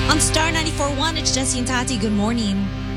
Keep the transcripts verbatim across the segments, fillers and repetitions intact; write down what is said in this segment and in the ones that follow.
On Star ninety-four point one, it's Jesse and Tati. Good morning.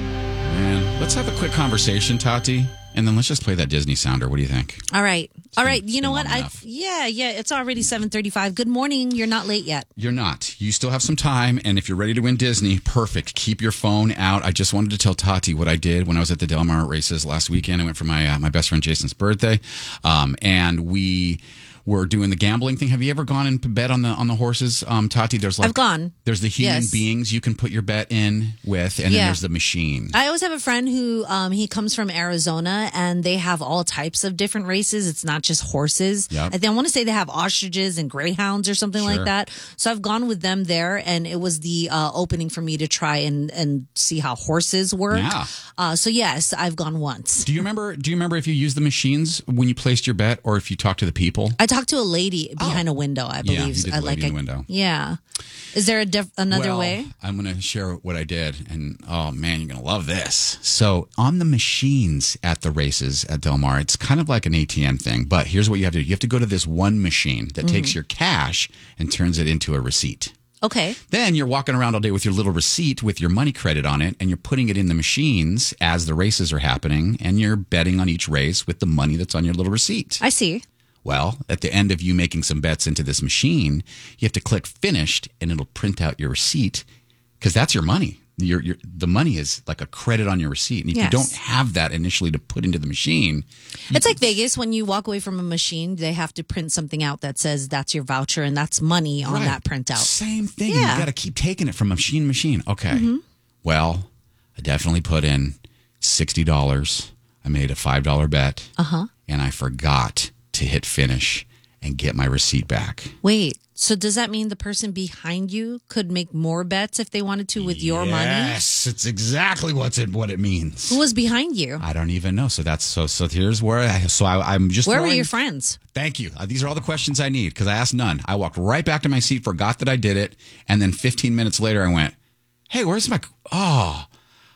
Man, let's have a quick conversation, Tati, and then let's just play that Disney sounder. What do you think? All right. It's All been, right. You know what? I Yeah, yeah. It's already seven thirty-five. Good morning. You're not late yet. You're not. You still have some time, and if you're ready to win Disney, perfect. Keep your phone out. I just wanted to tell Tati what I did when I was at the Del Mar races last weekend. I went for my uh, my best friend Jason's birthday, um, and we were doing the gambling thing. Have you ever gone and bet on the on the horses, um, Tati? There's like I've gone. There's the human Yes. beings you can put your bet in with, and Yeah. then there's the machine. I always have a friend who um, he comes from Arizona, and they have all types of different races. It's not just horses. Yep. I, think, I want to say they have ostriches and greyhounds or something Sure. like that. So I've gone with them there, and it was the uh, opening for me to try and, and see how horses work. Yeah. Uh, so yes, I've gone once. Do you remember? Do you remember if you used the machines when you placed your bet, or if you talked to the people? I talked to a lady behind a window, I believe. Oh. you did the I lady like in the I- window. Yeah. Is there a diff- another Well, way? I'm going to share what I did, and oh man, you're going to love this. So on the machines at the races at Del Mar, it's kind of like an A T M thing, but here's what you have to do: you have to go to this one machine that takes Mm-hmm. your cash and turns it into a receipt. Okay. Then you're walking around all day with your little receipt with your money credit on it, and you're putting it in the machines as the races are happening, and you're betting on each race with the money that's on your little receipt. I see. Well, at the end of you making some bets into this machine, you have to click finished and it'll print out your receipt because that's your money. Your, your, the money is like a credit on your receipt. And if Yes. you don't have that initially to put into the machine, It's like Vegas. When you walk away from a machine, they have to print something out that says that's your voucher and that's money on Right. that printout. Same thing. Yeah. You got to keep taking it from machine to machine. Okay. Well, I definitely put in sixty dollars. I made a five dollar bet. Uh-huh. And I forgot to hit finish and get my receipt back. Wait, so does that mean the person behind you could make more bets if they wanted to with your money? Yes, it's exactly what's it what it means. Who was behind you? I don't even know. So that's so. So here's where. I, so I, I'm just. Where were throwing- your friends? Thank you. Uh, these are all the questions I need because I asked none. I walked right back to my seat, forgot that I did it, and then fifteen minutes later, I went, "Hey, where's my? Oh,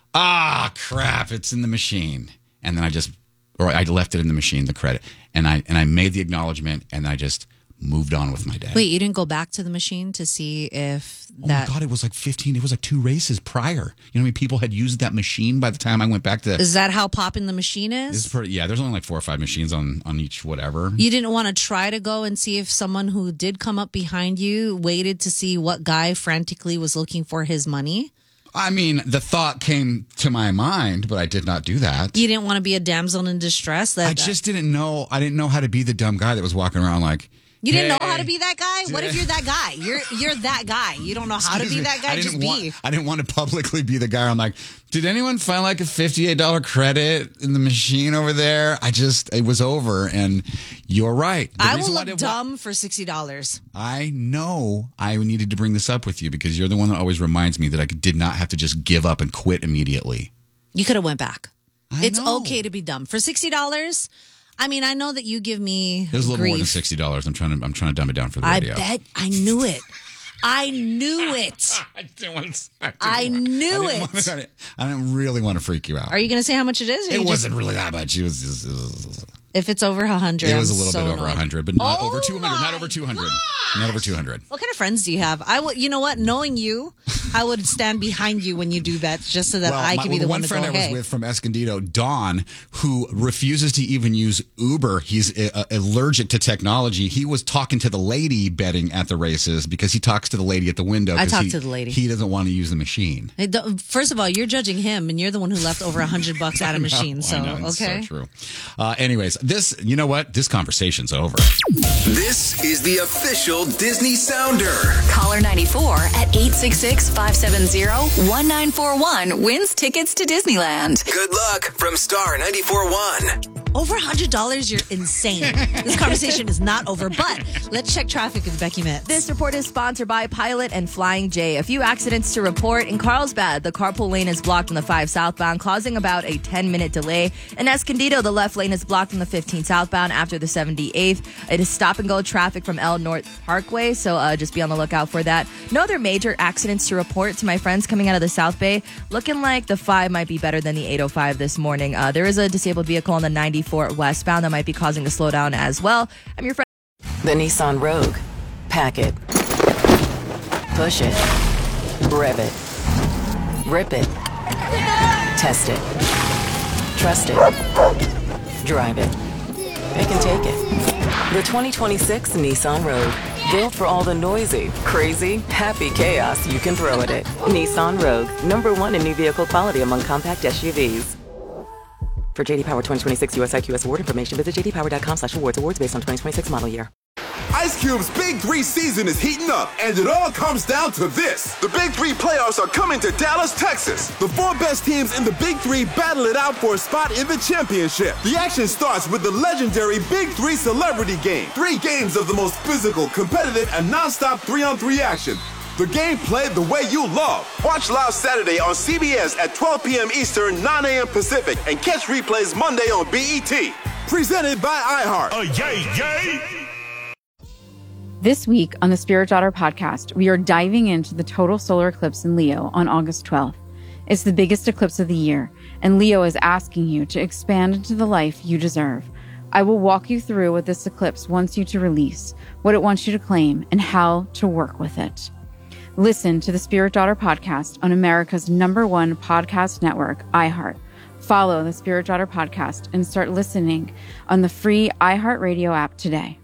ah, crap! It's in the machine." And then I just, or I left it in the machine, the credit, and I and I made the acknowledgement, and I just moved on with my day. Wait, you didn't go back to the machine to see if Oh that my God, it was like fifteen. It was like two races prior. You know how many people had used that machine by the time I went back to. is that how popping the machine is? It's pretty, yeah, there's only like four or five machines on, on each whatever. You didn't want to try to go and see if someone who did come up behind you waited to see what guy frantically was looking for his money? I mean, the thought came to my mind, but I did not do that. You didn't want to be a damsel in distress. That I just didn't know. I didn't know how to be the dumb guy that was walking around like. you didn't know "Hey." how to be that guy. What if you're that guy? You're you're that guy. You don't know how to Excuse be me. that guy. I didn't Just want, be. I didn't want to publicly be the guy. I'm like, did anyone find like a fifty-eight dollars credit in the machine over there? I just, it was over. And you're right. The I reason will why look I didn't wa- dumb for sixty dollars. I know I needed to bring this up with you because you're the one that always reminds me that I did not have to just give up and quit immediately. You could have went back. I It's know. okay to be dumb for sixty dollars. I mean, I know that you give me It was a little grief. more than sixty dollars. I'm trying to I'm trying to dumb it down for the I radio. bet I knew it. I knew it. I didn't want to. I, didn't I want- knew I didn't it. Want to, I didn't really want to freak you out. Are you going to say how much it is? or It you just- wasn't really that much. It was. Just, it was, If it's over a hundred, it was a I'm little so bit over annoyed. a hundred, but not Oh over two hundred. Not my over two hundred. Not over two hundred. What kind of friends do you have? I would, you know what? Knowing you, I would stand behind you when you do that, just so that I my- could be the one one to friend go. I was Hey, with from Escondido, Don, who refuses to even use Uber. He's uh, allergic to technology. He was talking to the lady betting at the races because he talks to the lady at the window. I 'cause talk he- to the lady. He doesn't want to use the machine. Hey, don't- first of all, you're judging him, and you're the one who left over a hundred bucks at a machine. I So know, it's okay, so true. Uh, anyways, this, you know what? This conversation's over. This is the official Disney Sounder. Caller ninety-four at eight six six, five seven zero, one nine four one wins tickets to Disneyland. Good luck from Star ninety-four point one. over a hundred dollars. You're insane. This conversation is not over. But let's check traffic with Becky Metz. This report is sponsored by Pilot and Flying J. A few accidents to report. In Carlsbad, the carpool lane is blocked on the five southbound, causing about a ten-minute delay. In Escondido, the left lane is blocked on the fifteen southbound after the seventy-eighth. It is stop-and-go traffic from El Norte Parkway, so uh, just be on the lookout for that. No other major accidents to report to my friends coming out of the South Bay. Looking like the five might be better than the eight oh five this morning. Uh, there is a disabled vehicle on the ninety-four westbound that might be causing a slowdown as well. I'm your friend. The Nissan Rogue. Pack it. Push it. Rev it. Rip it. Test it. Trust it. Drive it. Pick and take it. The twenty twenty-six Nissan Rogue. Built for all the noisy, crazy, happy chaos you can throw at it. Nissan Rogue. Number one in new vehicle quality among compact S U Vs. For J D Power twenty twenty-six U S I Q S award information, visit j d power dot com slash awards. Awards based on twenty twenty-six model year. Ice Cube's Big Three season is heating up, and it all comes down to this. The Big Three playoffs are coming to Dallas, Texas. The four best teams in the Big Three battle it out for a spot in the championship. The action starts with the legendary Big Three Celebrity Game. Three games of the most physical, competitive, and nonstop three-on-three action. The game played the way you love. Watch live Saturday on C B S at twelve p.m. Eastern, nine a.m. Pacific, and catch replays Monday on B E T. Presented by iHeart. Oh, yay, yay! This week on the Spirit Daughter podcast, we are diving into the total solar eclipse in Leo on August twelfth. It's the biggest eclipse of the year, and Leo is asking you to expand into the life you deserve. I will walk you through what this eclipse wants you to release, what it wants you to claim, and how to work with it. Listen to the Spirit Daughter podcast on America's number one podcast network, iHeart. Follow the Spirit Daughter podcast and start listening on the free iHeartRadio app today.